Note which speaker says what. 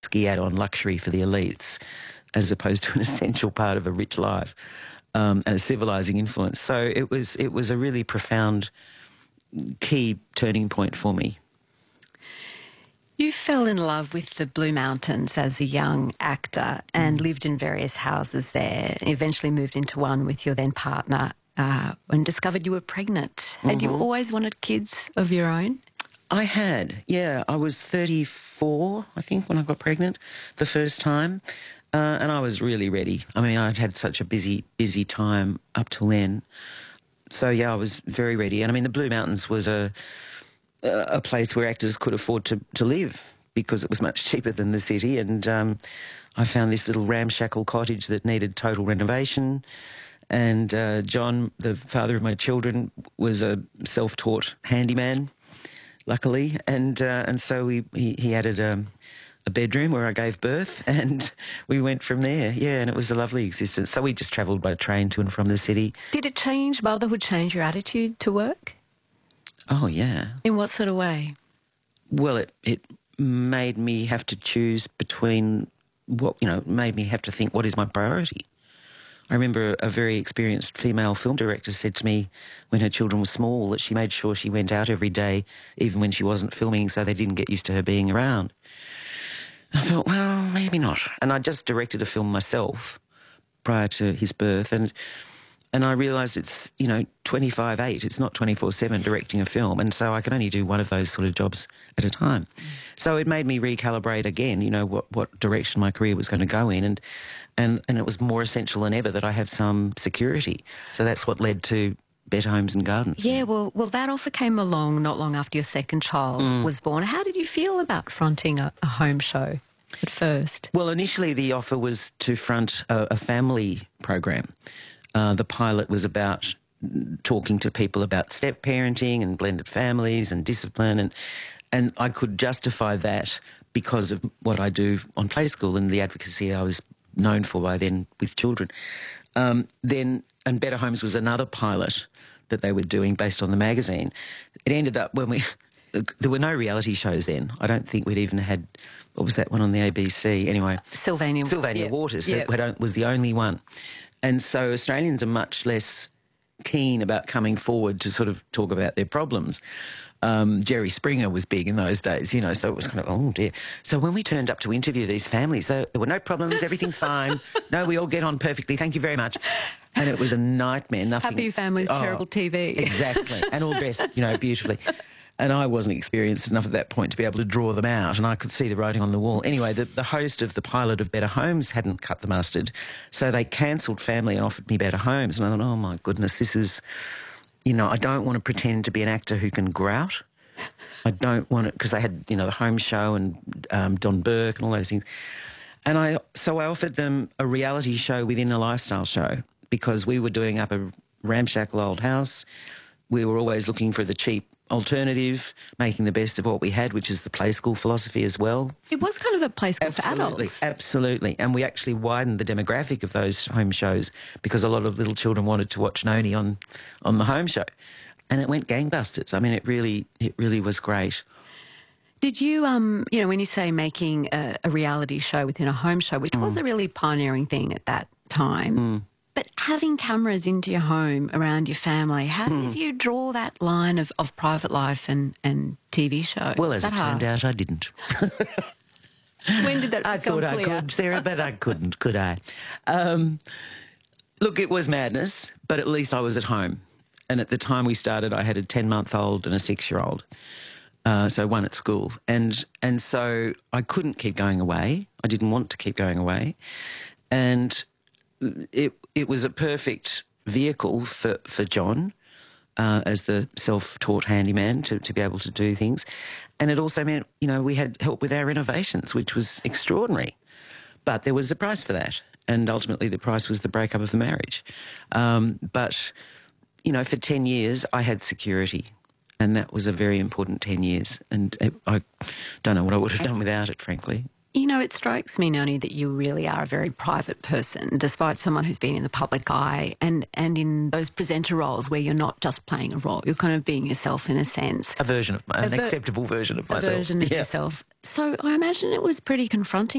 Speaker 1: risky add-on luxury for the elites, as opposed to an essential part of a rich life, and a civilising influence. So it was a really profound key turning point for me.
Speaker 2: You fell in love with the Blue Mountains as a young actor and lived in various houses there. Eventually moved into one with your then partner and discovered you were pregnant. Had you always wanted kids of your own?
Speaker 1: I had, yeah. I was 34, I think, when I got pregnant the first time, and I was really ready. I mean, I'd had such a busy time up till then. So, yeah, I was very ready. And, I mean, the Blue Mountains was a place where actors could afford to live because it was much cheaper than the city. And I found this little ramshackle cottage that needed total renovation. And John, the father of my children, was a self-taught handyman, luckily. And so he added a bedroom where I gave birth, and we went from there. Yeah, and it was a lovely existence. So we just travelled by train to and from the city.
Speaker 2: Did it change, motherhood change your attitude to work?
Speaker 1: Oh, yeah.
Speaker 2: In what sort of way?
Speaker 1: Well, it made me have to choose between made me have to think, what is my priority? I remember a very experienced female film director said to me when her children were small that she made sure she went out every day, even when she wasn't filming, so they didn't get used to her being around. I thought, well, maybe not. And I just directed a film myself prior to his birth, and I realised it's, 25/8. It's not 24/7 directing a film, and so I can only do one of those sort of jobs at a time. So it made me recalibrate again, what direction my career was going to go in, and it was more essential than ever that I have some security. So that's what led to Better Homes and Gardens.
Speaker 2: Yeah, well, that offer came along not long after your second child was born. How did you feel about fronting a home show at first?
Speaker 1: Well, initially the offer was to front a family program. The pilot was about talking to people about step parenting and blended families and discipline, and I could justify that because of what I do on Play School and the advocacy I was known for by then with children. And Better Homes was another pilot that they were doing based on the magazine. It ended up there were no reality shows then. I don't think we'd even had, what was that one on the ABC? Anyway. Sylvania Waters was the only one. And so Australians are much less keen about coming forward to sort of talk about their problems. Jerry Springer was big in those days, so it was kind of, oh dear. So when we turned up to interview these families, there were no problems, everything's fine. No, we all get on perfectly, thank you very much. And it was a nightmare. Nothing.
Speaker 2: Happy families, terrible TV.
Speaker 1: Exactly, and all dressed, beautifully. And I wasn't experienced enough at that point to be able to draw them out, and I could see the writing on the wall. Anyway, the host of the pilot of Better Homes hadn't cut the mustard, so they cancelled Family and offered me Better Homes. And I thought, oh, my goodness, this is, I don't want to pretend to be an actor who can grout. I don't want it, because they had, the Home Show and Don Burke and all those things. And so I offered them a reality show within a lifestyle show, because we were doing up a ramshackle old house. We were always looking for the cheap alternative, making the best of what we had, which is the Play School philosophy as well.
Speaker 2: It was kind of a Play School for adults.
Speaker 1: Absolutely. And we actually widened the demographic of those home shows because a lot of little children wanted to watch Noni on the Home Show. And it went gangbusters. I mean, it really was great.
Speaker 2: Did you, when you say making a reality show within a home show, which was a really pioneering thing at that time, but having cameras into your home around your family, how did you draw that line of private life and TV show?
Speaker 1: Well, as it turned out, I didn't.
Speaker 2: When did that become clear?
Speaker 1: I could, Sarah, but I couldn't, could I? Look, it was madness, but at least I was at home. And at the time we started, I had a 10-month-old and a 6-year-old, so one at school. And so I couldn't keep going away. I didn't want to keep going away. And it was a perfect vehicle for John as the self-taught handyman to be able to do things. And it also meant, we had help with our renovations, which was extraordinary. But there was a price for that. And ultimately the price was the breakup of the marriage. But, for 10 years I had security. And that was a very important 10 years. And I don't know what I would have done without it, frankly.
Speaker 2: It strikes me, Noni, that you really are a very private person, despite someone who's been in the public eye and in those presenter roles where you're not just playing a role, you're kind of being yourself in a sense.
Speaker 1: An acceptable version of myself.
Speaker 2: A version of yourself. So I imagine it was pretty confronting